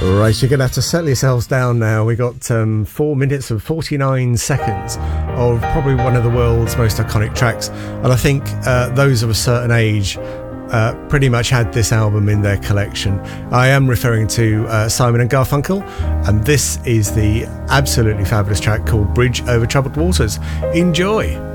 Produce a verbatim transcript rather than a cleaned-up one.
Right, you're going to have to settle yourselves down now. We got um, four minutes and forty-nine seconds of probably one of the world's most iconic tracks. And I think uh, those of a certain age uh, pretty much had this album in their collection. I am referring to uh, Simon and Garfunkel, and this is the absolutely fabulous track called Bridge Over Troubled Waters. Enjoy!